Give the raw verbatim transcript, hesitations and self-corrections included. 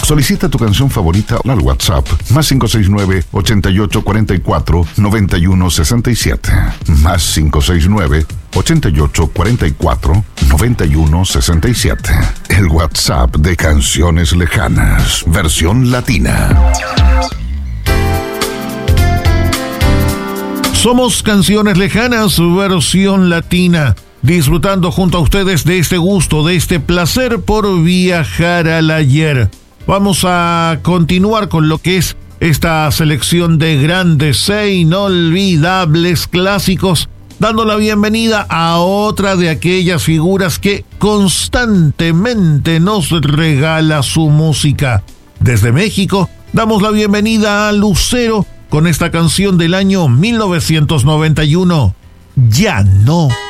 Solicita tu canción favorita al WhatsApp más cinco seis nueve, ochenta y ocho cuarenta y cuatro, noventa y uno sesenta y siete. Más cinco seis nueve, ochenta y ocho cuarenta y cuatro, noventa y uno sesenta y siete. El WhatsApp de Canciones Lejanas, versión latina. Somos Canciones Lejanas, versión latina, disfrutando junto a ustedes de este gusto, de este placer por viajar al ayer. Vamos a continuar con lo que es esta selección de grandes e inolvidables clásicos, dando la bienvenida a otra de aquellas figuras que constantemente nos regala su música. Desde México, damos la bienvenida a Lucero con esta canción del año mil novecientos noventa y uno, Ya no.